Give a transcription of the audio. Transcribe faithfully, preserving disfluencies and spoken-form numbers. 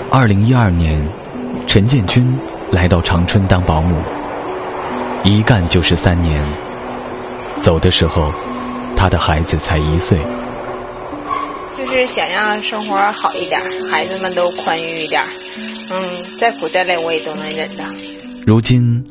二零一二年，陈建军来到长春当保姆，一干就是三年。走的时候，他的孩子才一岁。 就是想让生活好一点，孩子们都宽裕一点，嗯，再苦再累我也都能忍着。 如今